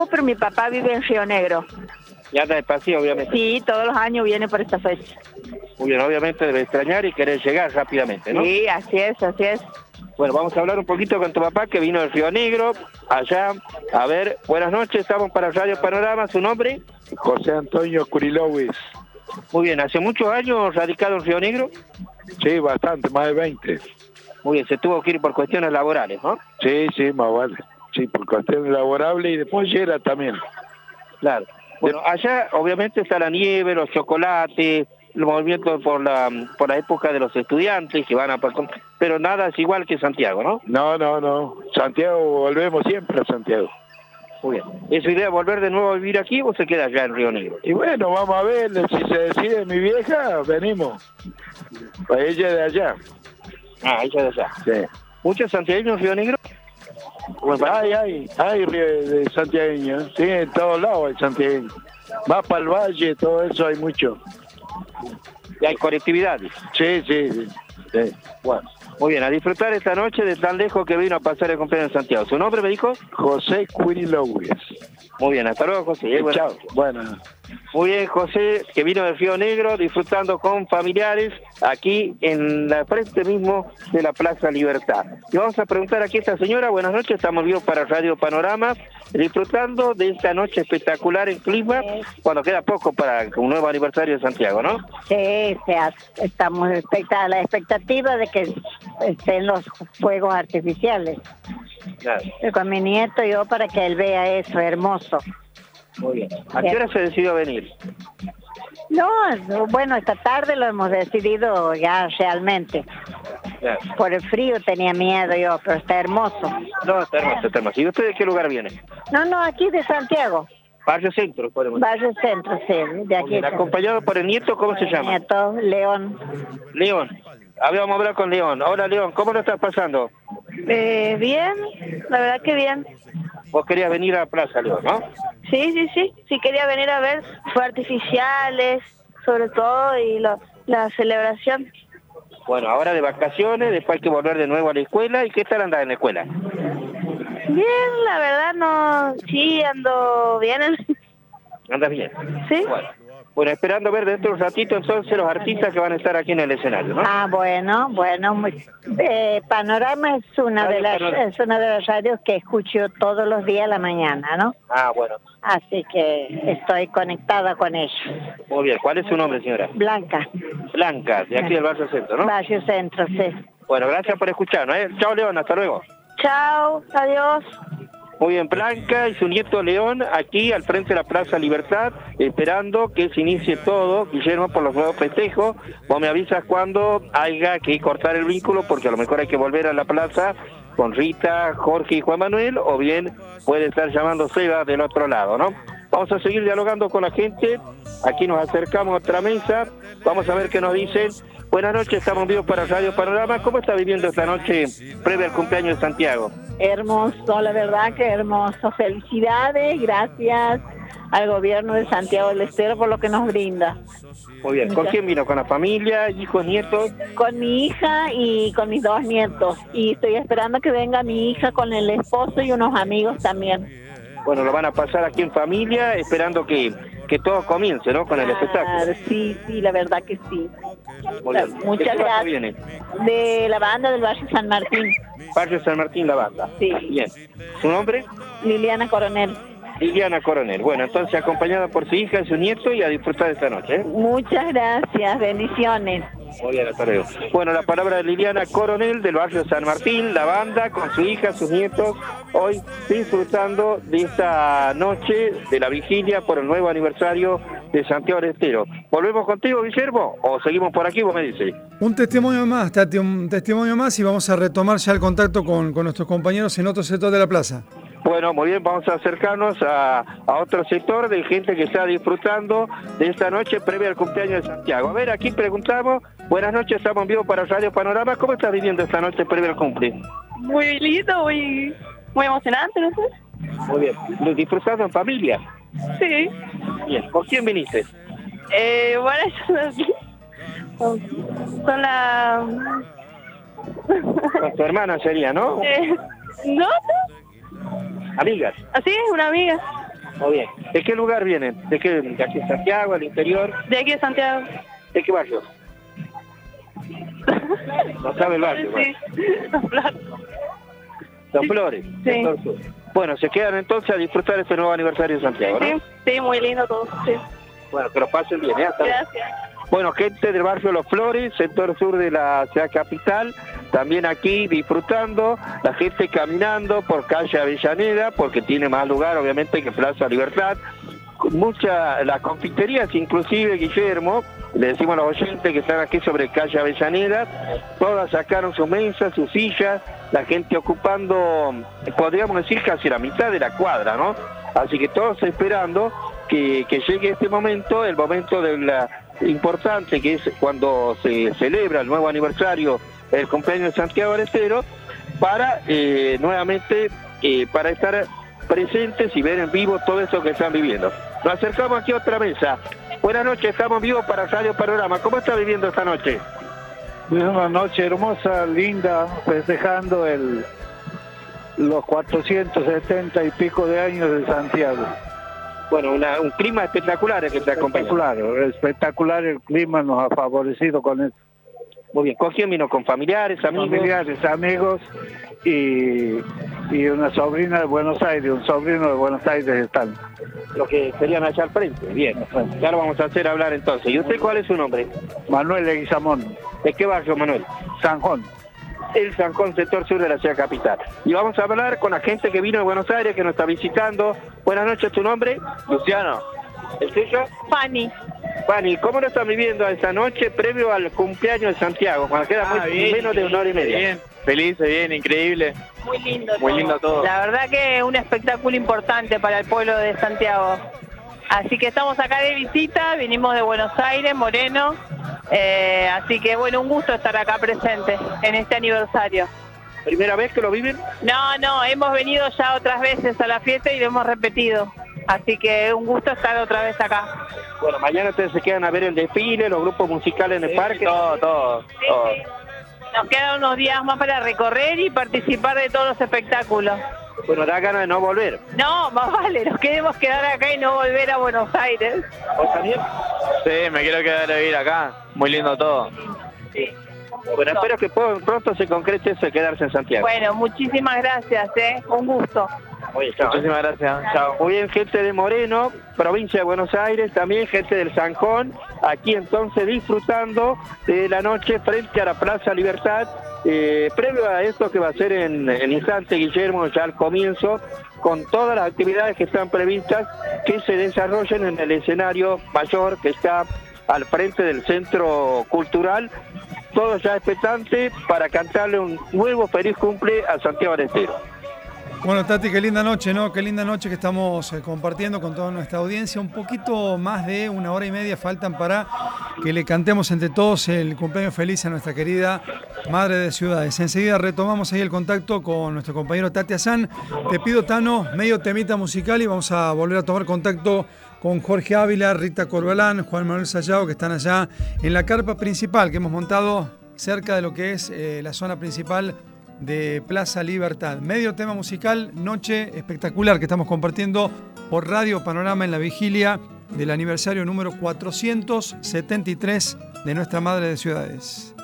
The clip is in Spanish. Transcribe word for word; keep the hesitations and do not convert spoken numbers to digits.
Pero mi papá vive en Río Negro. Ya anda de paseo, obviamente. Sí, todos los años viene por esta fecha. Muy bien, obviamente debe extrañar y querer llegar rápidamente, ¿no? Sí, así es, así es. Bueno, vamos a hablar un poquito con tu papá que vino del Río Negro, allá. A ver, buenas noches, estamos para Radio Panorama, ¿su nombre? José Antonio Curilowis. Muy bien, ¿hace muchos años radicado en Río Negro? Sí, bastante, más de veinte. Muy bien, se tuvo que ir por cuestiones laborales, ¿no? Sí, sí, más vale. Sí, por cuestiones laborables y de pollera también. Claro. Bueno, allá obviamente está la nieve, los chocolates, el movimiento por la por la época de los estudiantes que van a... Pero nada es igual que Santiago, ¿no? No, no, no. Santiago, volvemos siempre a Santiago. Muy bien. ¿Es su idea volver de nuevo a vivir aquí o se queda allá en Río Negro? Y bueno, vamos a ver, si se decide mi vieja, venimos. Pues ella es de allá. Ah, ella de allá. Sí. ¿Muchos santiagueños en Río Negro? Pues hay, hay, hay de santiagueños, sí, en todos lados hay santiagueños. Más para el valle, todo eso hay mucho. Y hay colectividades. Sí, sí, sí, sí. Bueno, muy bien, a disfrutar esta noche de tan lejos que vino a pasar el cumpleaños en Santiago. ¿Su nombre me dijo? José Curilowis. Muy bien, hasta luego, José. Eh, Chao. Bueno. Muy bien, José, que vino del Río Negro, disfrutando con familiares aquí en la frente mismo de la Plaza Libertad. Y vamos a preguntar aquí a esta señora, buenas noches, estamos vivos para Radio Panorama, disfrutando de esta noche espectacular en clima, cuando queda poco para un nuevo aniversario de Santiago, ¿no? Sí, sí, estamos a la expectativa de que estén los fuegos artificiales. Claro. Con mi nieto yo para que él vea eso, hermoso. Muy bien. ¿A qué hora se decidió venir? No, bueno, esta tarde lo hemos decidido ya realmente. Claro. Por el frío tenía miedo yo, pero está hermoso. No, está hermoso, está hermoso. ¿Y usted de qué lugar viene? No, no, aquí de Santiago. Barrio Centro, podemos decir. Barrio Centro, sí, de aquí. Bien, acompañado por el nieto, ¿cómo se llama? Nieto, León. León. A ver, vamos a hablar con León. Hola, León, ¿cómo lo estás pasando? Eh, bien, la verdad que bien. Vos querías venir a la plaza, León, ¿no? Sí, sí, sí. Sí quería venir a ver fuegos artificiales, sobre todo, y lo, la celebración. Bueno, ahora de vacaciones, después hay que volver de nuevo a la escuela. ¿Y qué tal andar en la escuela? Bien, la verdad no... Sí, ando bien. ¿Andas bien? Sí. Bueno. Bueno, esperando ver dentro de un ratito entonces los artistas que van a estar aquí en el escenario, ¿no? Ah, bueno, bueno, muy, eh, Panorama es una Radio de las Panorama. es una de las radios que escucho todos los días a la mañana, ¿no? Ah, bueno. Así que estoy conectada con ellos. Muy bien. ¿Cuál es su nombre, señora? Blanca, Blanca, de aquí del Barrio Centro, ¿no? Barrio Centro, sí. Bueno, gracias por escucharnos, ¿eh? Chao, León, hasta luego. Chao, adiós. Muy bien, Blanca y su nieto León aquí al frente de la Plaza Libertad, esperando que se inicie todo, Guillermo, por los nuevos festejos. Vos me avisas cuando haya que cortar el vínculo, porque a lo mejor hay que volver a la plaza con Rita, Jorge y Juan Manuel, o bien puede estar llamando Seba del otro lado, ¿no? Vamos a seguir dialogando con la gente. Aquí nos acercamos a otra mesa. Vamos a ver qué nos dicen. Buenas noches, estamos vivos para Radio Panorama. ¿Cómo está viviendo esta noche previa al cumpleaños de Santiago? Hermoso, la verdad que hermoso. Felicidades, gracias al gobierno de Santiago del Estero por lo que nos brinda. Muy bien. ¿Con quién vino? ¿Con la familia, hijos, nietos? Con mi hija y con mis dos nietos. Y estoy esperando que venga mi hija con el esposo y unos amigos también. Bueno, lo van a pasar aquí en familia, esperando que, que todo comience, ¿no? Con el espectáculo. Ah, sí, sí, la verdad que sí. Muy bien. Muchas ¿De qué banda gracias. viene? De la banda del Barrio San Martín. Barrio San Martín, la banda. Sí. Bien. ¿Su nombre? Liliana Coronel. Liliana Coronel. Bueno, entonces acompañada por su hija y su nieto y a disfrutar de esta noche, ¿eh? Muchas gracias, bendiciones. Muy bien, hasta luego. Bueno, la palabra de Liliana Coronel del barrio San Martín, la banda con su hija, sus nietos, hoy disfrutando de esta noche de la vigilia por el nuevo aniversario de Santiago del Estero. ¿Volvemos contigo, Guillermo, o seguimos por aquí? Vos me dices. Un testimonio más, Tati, un testimonio más y vamos a retomar ya el contacto con, con nuestros compañeros en otro sector de la plaza. Bueno, muy bien, vamos a acercarnos a, a otro sector de gente que está disfrutando de esta noche previa al cumpleaños de Santiago. A ver, aquí preguntamos, buenas noches, estamos en vivo para Radio Panorama, ¿cómo estás viviendo esta noche previa al cumple? Muy lindo, muy, muy emocionante, ¿no sé? Muy bien, ¿lo disfrutando en familia? Sí. Bien, ¿con quién viniste? Eh, bueno, son, son la... Con tu hermana sería, ¿no? Eh, no, no. Amigas. Así es, una amiga. Muy bien. ¿De qué lugar vienen? ¿De qué? ¿De aquí de Santiago, al interior? De aquí de Santiago. ¿De qué barrio? No sabe el barrio. Sí, Las Flores. Las Flores. Sí. Entonces, bueno, se quedan entonces a disfrutar este nuevo aniversario de Santiago, ¿no? Sí, sí, muy lindo todo. Sí. Bueno, que lo pasen bien, ¿eh? Hasta luego. Gracias. Bueno, gente del barrio Los Flores, sector sur de la ciudad capital, también aquí disfrutando, la gente caminando por calle Avellaneda, porque tiene más lugar obviamente que Plaza Libertad. Muchas, las confiterías, inclusive Guillermo, le decimos a los oyentes que están aquí sobre calle Avellaneda, todas sacaron sus mesas, sus sillas, la gente ocupando, podríamos decir, casi la mitad de la cuadra, ¿no? Así que todos esperando que, que llegue este momento, el momento de la importante, que es cuando se celebra el nuevo aniversario del cumpleaños de Santiago del Estero, para eh, nuevamente eh, para estar presentes y ver en vivo todo esto que están viviendo. Nos acercamos aquí a otra mesa. Buenas noches, estamos vivos para Radio Panorama. ¿Cómo está viviendo esta noche? Es una noche hermosa, linda, festejando el los cuatrocientos setenta y pico de años de Santiago. Bueno, una, un clima espectacular el que te acompaña. Espectacular, espectacular el clima nos ha favorecido con eso. Muy bien, ¿con quién vino? ¿Con familiares, amigos? Familiares, amigos y, y una sobrina de Buenos Aires, un sobrino de Buenos Aires están. Los que serían allá al frente. Bien, ya lo vamos a hacer hablar entonces. ¿Y usted cuál es su nombre? Manuel Leguizamón. ¿De qué barrio, Manuel? Sanjón. El Sanjón, sector sur de la ciudad capital. Y vamos a hablar con la gente que vino de Buenos Aires, que nos está visitando. Buenas noches, ¿tu nombre? Luciano. ¿El tuyo? Fanny. Fanny, ¿cómo lo están viviendo esta noche previo al cumpleaños de Santiago? Cuando queda Ah, muy, bien, menos de una hora y media. Bien, feliz, bien, increíble. Muy lindo Muy todo. lindo todo. La verdad que un espectáculo importante para el pueblo de Santiago. Así que estamos acá de visita, vinimos de Buenos Aires, Moreno. Eh, así que bueno, un gusto estar acá presente en este aniversario. ¿Primera vez que lo viven? No, no, hemos venido ya otras veces a la fiesta y lo hemos repetido. Así que un gusto estar otra vez acá. Bueno, mañana ustedes se quedan a ver el desfile, los grupos musicales en el Sí, parque. todo, todo, Sí, todo. sí. Nos quedan unos días más para recorrer y participar de todos los espectáculos. Bueno, da ganas de no volver. No, más vale, nos queremos quedar acá y no volver a Buenos Aires. ¿Vos también? Sí, me quiero quedar a vivir acá. Muy lindo todo. Sí. Bueno, espero que pronto se concrete eso de quedarse en Santiago. Bueno, muchísimas gracias, ¿eh? Un gusto. Oye, chao. Muchísimas gracias. Chao. Muy bien, gente de Moreno, provincia de Buenos Aires, también gente del Sanjón, aquí entonces disfrutando de la noche frente a la Plaza Libertad, eh, previo a esto que va a ser en, en instante, Guillermo, ya al comienzo, con todas las actividades que están previstas que se desarrollen en el escenario mayor que está al frente del Centro Cultural, todo ya expectante para cantarle un nuevo feliz cumple a Santiago del Estero. Bueno, Tati, qué linda noche, ¿no? Qué linda noche que estamos eh, compartiendo con toda nuestra audiencia. Un poquito más de una hora y media faltan para que le cantemos entre todos el cumpleaños feliz a nuestra querida Madre de Ciudades. Enseguida retomamos ahí el contacto con nuestro compañero Tati Azán. Te pido, Tano, medio temita musical y vamos a volver a tomar contacto con Jorge Ávila, Rita Corbalán, Juan Manuel Sallao, que están allá en la carpa principal que hemos montado cerca de lo que es eh, la zona principal de Plaza Libertad. Medio tema musical, noche espectacular que estamos compartiendo por Radio Panorama en la vigilia del aniversario número cuatrocientos setenta y tres de nuestra Madre de Ciudades.